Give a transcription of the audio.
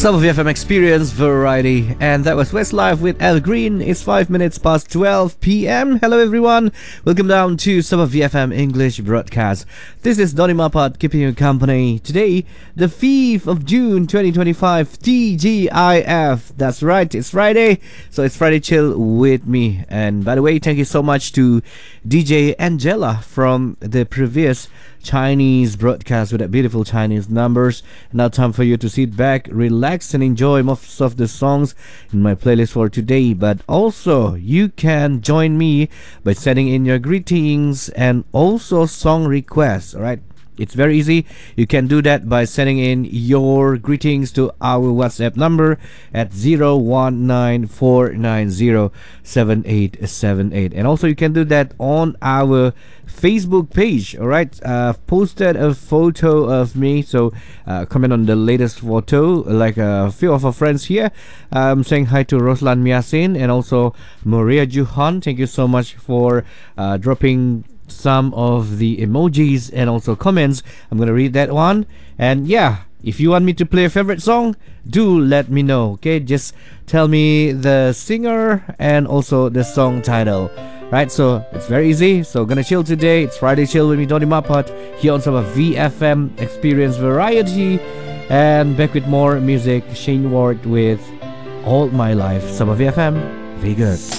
Some of FM Experience Variety, and that was Westlife with Al Green. It's 5 minutes past 12 p.m. Hello everyone, welcome down to Some of FM English broadcast. This is Donny Mapat keeping you company. Today, the 5th of June 2025, TGIF. That's right, it's Friday, so it's Friday Chill with me. And by the way, thank you so much to DJ Angela from the previous Chinese broadcast with that beautiful Chinese numbers. Now time for you to sit back, relax and enjoy most of the songs in my playlist for today. But also you can join me by sending in your greetings and also song requests. Alright, it's very easy. You can do that by sending in your greetings to our WhatsApp number at 019-490-7878. And also you can do that on our Facebook page. Alright, I've posted a photo of me, so comment on the latest photo, like a few of our friends here. Saying hi to Roslan Miasin and also Maria Juhan. Thank you so much for dropping some of the emojis and also comments. I'm gonna read that one. And yeah, if you want me to play a favorite song, do let me know. Okay, just tell me the singer and also the song title. Right, so it's very easy. So gonna chill today. It's Friday Chill with me, Donny Mapat, here on some of VFM Experience Variety. And back with more music. Shane Ward with All My Life. Some of VFM. Very good.